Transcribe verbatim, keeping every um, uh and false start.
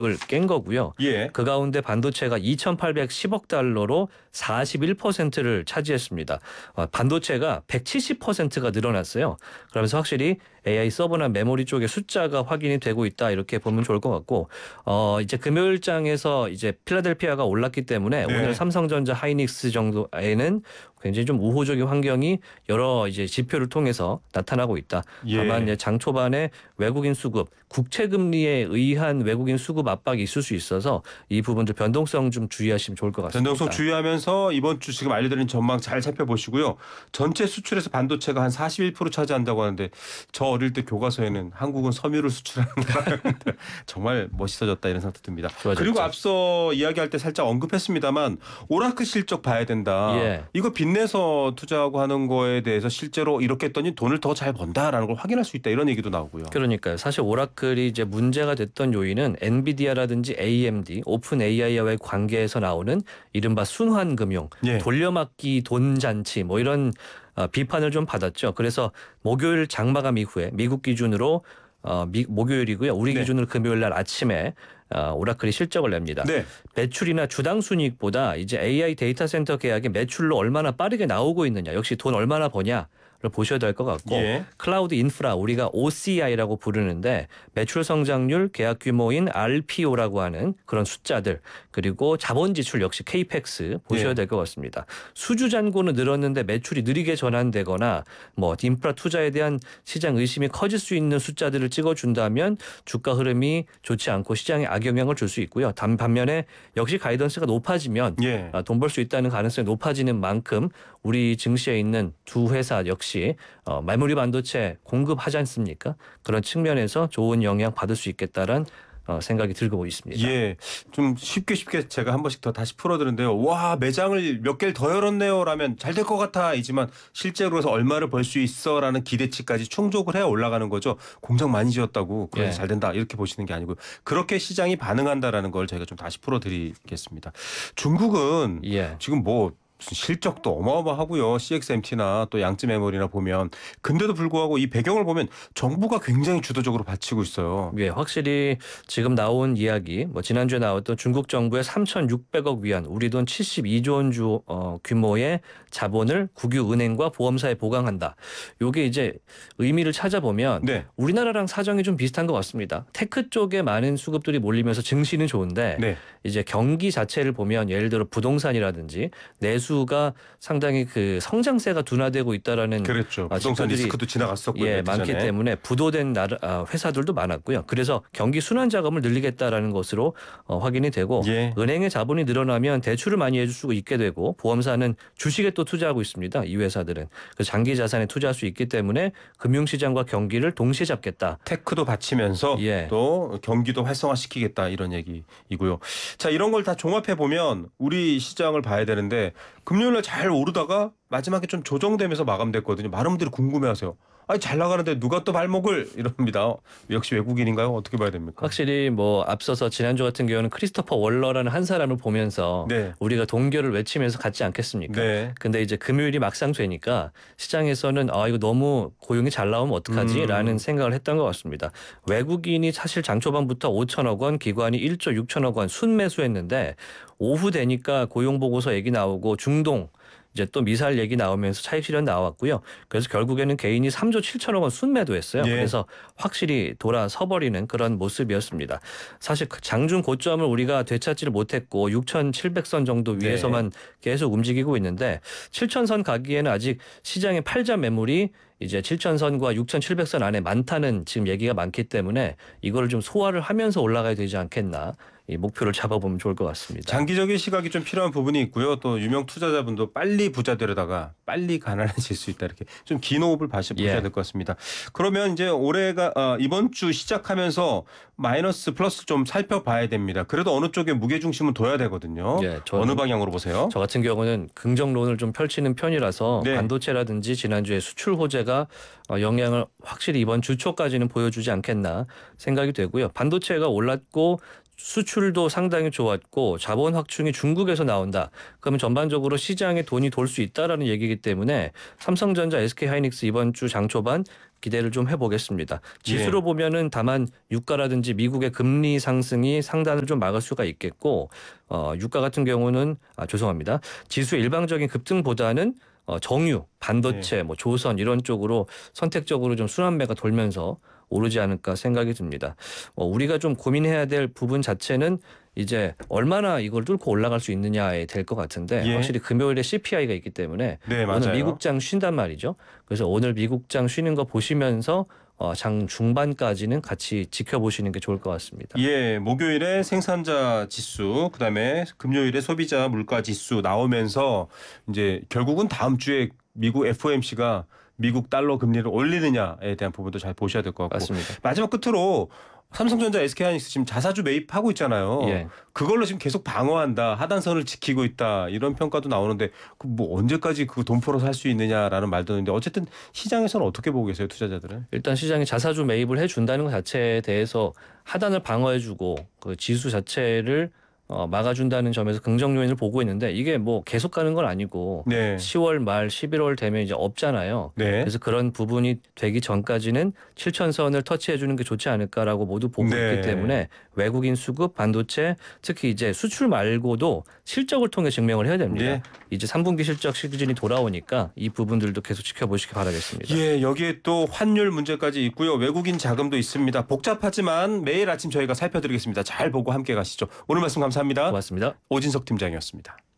을 깬 거고요. 예. 그 가운데 반도체가 이천팔백십억 달러로 사십일 퍼센트를 차지했습니다. 어, 반도체가 백칠십 퍼센트가 늘어났어요. 그러면서 확실히 에이아이 서버나 메모리 쪽의 숫자가 확인이 되고 있다 이렇게 보면 좋을 것 같고 어, 이제 금요일장에서 이제 필라델피아가 올랐기 때문에 네. 오늘 삼성전자, 하이닉스 정도에는 굉장히 좀 우호적인 환경이 여러 이제 지표를 통해서 나타나고 있다. 예. 다만 이제 장 초반에 외국인 수급, 국채 금리에 의한 외국인 수급 압박이 있을 수 있어서 이 부분들 변동성 좀 주의하시면 좋을 것 같습니다. 변동성 주의하면서 이번 주 지금 알려드린 전망 잘 살펴보시고요. 전체 수출에서 반도체가 한 사십일 퍼센트 차지한다고 하는데 저 어릴 때 교과서에는 한국은 섬유를 수출하는 나라였는데 정말 멋있어졌다 이런 생각도 듭니다. 좋아졌죠. 그리고 앞서 이야기할 때 살짝 언급했습니다만 오라클 실적 봐야 된다. 예. 이거 빚내서 투자하고 하는 거에 대해서 실제로 이렇게 했더니 돈을 더 잘 번다라는 걸 확인할 수 있다 이런 얘기도 나오고요. 그러니까요. 사실 오라클이 이제 문제가 됐던 요인은 엔비디아라든지 에이엠디, 오픈 에이아이와의 관계에서 나오는 이른바 순환금융, 예. 돌려막기 돈잔치 뭐 이런 어, 비판을 좀 받았죠. 그래서 목요일 장마감 이후에 미국 기준으로 어, 미, 목요일이고요. 우리 네. 기준으로 금요일 날 아침에 어, 오라클이 실적을 냅니다. 네. 매출이나 주당 순이익보다 이제 에이아이 데이터 센터 계약이 매출로 얼마나 빠르게 나오고 있느냐, 역시 돈 얼마나 버냐. 를 보셔야 될 것 같고 예. 클라우드 인프라 우리가 오씨아이라고 부르는데 매출 성장률, 계약 규모인 알피오라고 하는 그런 숫자들 그리고 자본 지출 역시 케이펙스 보셔야 예. 될 것 같습니다. 수주 잔고는 늘었는데 매출이 느리게 전환되거나 뭐 인프라 투자에 대한 시장 의심이 커질 수 있는 숫자들을 찍어준다면 주가 흐름이 좋지 않고 시장에 악영향을 줄 수 있고요. 단 반면에 역시 가이던스가 높아지면 예. 돈 벌 수 있다는 가능성이 높아지는 만큼 우리 증시에 있는 두 회사 역시 어, 메모리 반도체 공급하지 않습니까? 그런 측면에서 좋은 영향 받을 수 있겠다는 어, 생각이 들고 있습니다. 예, 좀 쉽게 쉽게 제가 한 번씩 더 다시 풀어드는데요. 와, 매장을 몇 개를 더 열었네요라면 잘 될 것 같아 이지만 실제로서 얼마를 벌 수 있어라는 기대치까지 충족을 해 올라가는 거죠. 공장 많이 지었다고 그래서 예. 잘 된다 이렇게 보시는 게 아니고 그렇게 시장이 반응한다라는 걸 저희가 좀 다시 풀어드리겠습니다. 중국은 예. 지금 뭐 무슨 실적도 어마어마하고요. 씨엑스엠티나 또 양쯔 메모리나 보면 근데도 불구하고 이 배경을 보면 정부가 굉장히 주도적으로 받치고 있어요. 예, 확실히 지금 나온 이야기, 뭐 지난주에 나왔던 중국 정부의 삼천육백억 위안, 우리 돈 칠십이조 원 주 어, 규모의 자본을 국유은행과 보험사에 보강한다. 요게 이제 의미를 찾아보면 네. 우리나라랑 사정이 좀 비슷한 것 같습니다. 테크 쪽에 많은 수급들이 몰리면서 증시는 좋은데 네. 이제 경기 자체를 보면 예를 들어 부동산이라든지 내수가 상당히 그 성장세가 둔화되고 있다라는 그렇죠. 아, 부동산 지표들이 리스크도 지나갔었고요. 예, 몇 해 많기 전에. 때문에 부도된 나라, 아, 회사들도 많았고요. 그래서 경기 순환 자금을 늘리겠다라는 것으로 어, 확인이 되고 예. 은행의 자본이 늘어나면 대출을 많이 해줄 수 있게 되고 보험사는 주식에 또 투자하고 있습니다. 이 회사들은. 그래서 장기 자산에 투자할 수 있기 때문에 금융시장과 경기를 동시에 잡겠다. 테크도 받치면서 예. 또 경기도 활성화시키겠다 이런 얘기이고요. 자, 이런 걸 다 종합해 보면 우리 시장을 봐야 되는데 금요일 날 잘 오르다가 마지막에 좀 조정되면서 마감됐거든요. 많은 분들이 궁금해하세요. 아니 잘 나가는데 누가 또 발목을 이럽니다. 역시 외국인인가요? 어떻게 봐야 됩니까? 확실히 뭐 앞서서 지난주 같은 경우는 크리스토퍼 월러라는 한 사람을 보면서 네. 우리가 동결을 외치면서 갔지 않겠습니까? 네. 근데 이제 금요일이 막상 되니까 시장에서는 아 이거 너무 고용이 잘 나오면 어떡하지? 음. 라는 생각을 했던 것 같습니다. 외국인이 사실 장 초반부터 오천억 원, 기관이 일조 육천억 원 순매수했는데 오후 되니까 고용보고서 얘기 나오고 중동 이제 또 미사일 얘기 나오면서 차익 실현 나왔고요. 그래서 결국에는 개인이 삼조 칠천억 원 순매도했어요. 예. 그래서 확실히 돌아서 버리는 그런 모습이었습니다. 사실 장중 고점을 우리가 되찾지를 못했고 육천칠백 선 정도 위에서만 계속 움직이고 있는데 칠천 선 가기에는 아직 시장의 팔자 매물이 이제 칠천 선과 육천칠백 선 안에 많다는 지금 얘기가 많기 때문에 이거를 좀 소화를 하면서 올라가야 되지 않겠나. 이 목표를 잡아보면 좋을 것 같습니다. 장기적인 시각이 좀 필요한 부분이 있고요. 또 유명 투자자분도 빨리 부자 되려다가 빨리 가난해질 수 있다 이렇게 좀 긴 호흡을 보셔야 예. 될 것 같습니다. 그러면 이제 올해가 어, 이번 주 시작하면서 마이너스 플러스 좀 살펴봐야 됩니다. 그래도 어느 쪽에 무게 중심은 둬야 되거든요. 예, 저는- 어느 방향으로 보세요? 저 같은 경우는 긍정론을 좀 펼치는 편이라서 네. 반도체라든지 지난주에 수출 호재가 어, 영향을 확실히 이번 주 초까지는 보여주지 않겠나 생각이 되고요. 반도체가 올랐고 수출도 상당히 좋았고 자본 확충이 중국에서 나온다. 그러면 전반적으로 시장에 돈이 돌 수 있다라는 얘기이기 때문에 삼성전자, 에스케이하이닉스 이번 주 장 초반 기대를 좀 해보겠습니다. 지수로 예. 보면은 다만 유가라든지 미국의 금리 상승이 상단을 좀 막을 수가 있겠고 어, 유가 같은 경우는 아, 죄송합니다. 지수의 일방적인 급등보다는 어, 정유, 반도체, 뭐 조선 이런 쪽으로 선택적으로 좀 순환매가 돌면서 오르지 않을까 생각이 듭니다. 어, 우리가 좀 고민해야 될 부분 자체는 이제 얼마나 이걸 뚫고 올라갈 수 있느냐에 될 것 같은데 예. 확실히 금요일에 씨피아이가 있기 때문에 네, 오늘 맞아요. 미국장 쉰단 말이죠. 그래서 오늘 미국장 쉬는 거 보시면서 어, 장 중반까지는 같이 지켜보시는 게 좋을 것 같습니다. 예, 목요일에 생산자 지수, 그다음에 금요일에 소비자 물가 지수 나오면서 이제 결국은 다음 주에 미국 에프오엠씨가 미국 달러 금리를 올리느냐에 대한 부분도 잘 보셔야 될 것 같고. 맞습니다. 마지막 끝으로 삼성전자, 에스케이하이닉스 지금 자사주 매입하고 있잖아요. 예. 그걸로 지금 계속 방어한다, 하단선을 지키고 있다 이런 평가도 나오는데 그 뭐 언제까지 그 돈 풀어서 할 수 있느냐라는 말도 있는데 어쨌든 시장에서는 어떻게 보고 계세요, 투자자들은? 일단 시장이 자사주 매입을 해준다는 것 자체에 대해서 하단을 방어해주고 그 지수 자체를 어, 막아준다는 점에서 긍정 요인을 보고 있는데 이게 뭐 계속 가는 건 아니고 네. 시월 말 십일월 되면 이제 없잖아요. 네. 그래서 그런 부분이 되기 전까지는 칠천선을 터치해주는 게 좋지 않을까라고 모두 보고 네. 있기 때문에 외국인 수급, 반도체, 특히 이제 수출 말고도 실적을 통해 증명을 해야 됩니다. 네. 이제 삼 분기 실적 시즌이 돌아오니까 이 부분들도 계속 지켜보시기 바라겠습니다. 예, 여기에 또 환율 문제까지 있고요. 외국인 자금도 있습니다. 복잡하지만 매일 아침 저희가 살펴드리겠습니다. 잘 보고 함께 가시죠. 오늘 말씀 감사합니다. 고맙습니다. 오진석 팀장이었습니다.